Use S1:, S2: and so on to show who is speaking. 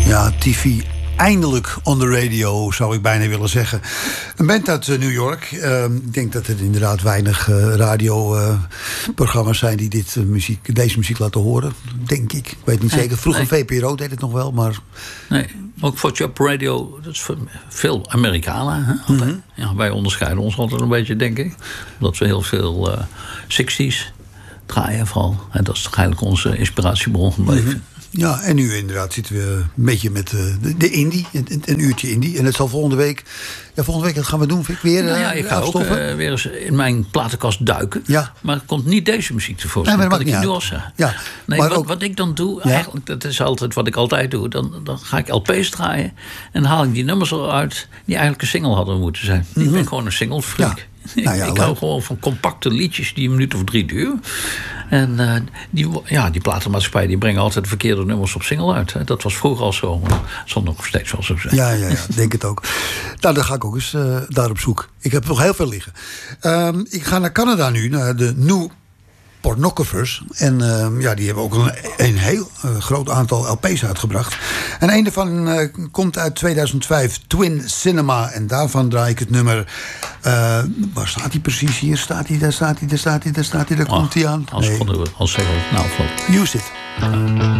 S1: Ja, TV eindelijk on the radio, zou ik bijna willen zeggen. Een band uit New York. Ik denk dat er inderdaad weinig radioprogramma's zijn die deze muziek laten horen. Denk ik. Ik weet niet zeker. Vroeger VPRO deed het nog wel, maar...
S2: Nee, ook voor Chop Radio, dat is veel Amerikanen. Hè? Mm-hmm. Ja, wij onderscheiden ons altijd een beetje, denk ik. Omdat we heel veel 60s draaien vooral. En dat is toch eigenlijk onze inspiratiebron gebleven. Mm-hmm.
S1: Ja, en nu inderdaad zitten we een beetje met de indie. Een uurtje indie. En het zal volgende week... Ja, volgende week, dat gaan we doen, vind ik weer.
S2: Ik ga ook weer eens in mijn platenkast duiken. Ja. Maar er komt niet deze muziek tevoorschijn.
S1: Nee,
S2: dat kan ik je nu al zeggen. Ja, nee, wat ik dan doe, eigenlijk, dat is altijd wat ik altijd doe. Dan ga ik LP's draaien. En dan haal ik die nummers eruit die eigenlijk een single hadden moeten zijn. Mm-hmm. Ik ben gewoon een single freak. Ja. Ik hou gewoon van compacte liedjes die een minuut of 3 duren. En die platenmaatschappij die brengen altijd de verkeerde nummers op single uit. Hè. Dat was vroeger al zo, maar zal nog steeds wel zo zijn.
S1: Ja, denk het ook. Nou, dan ga ik ook eens daar op zoek. Ik heb nog heel veel liggen. Ik ga naar Canada nu, naar de New Pornographers. En die hebben ook een heel groot aantal LP's uitgebracht. En een daarvan komt uit 2005, Twin Cinema. En daarvan draai ik het nummer... waar staat hij precies? Hier staat hij, daar staat hij, daar komt hij aan.
S2: Als zeggen we, nou, vlot.
S1: Use It.